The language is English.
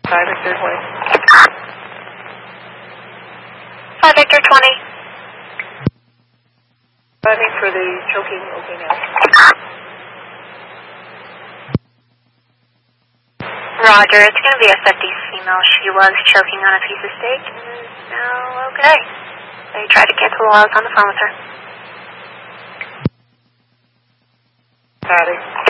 5 Victor 20. 5 Victor 20. Driving for the choking, okay now. Roger, it's going to be a 50s female. She was choking on a piece of steak and is now okay. They tried to cancel while I was on the phone with her. Patty.